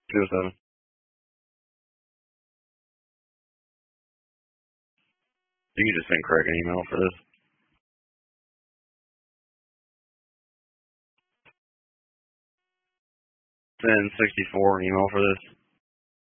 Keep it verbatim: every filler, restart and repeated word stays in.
two oh seven. You can just send Craig an email for this. Send sixty-four an email for this.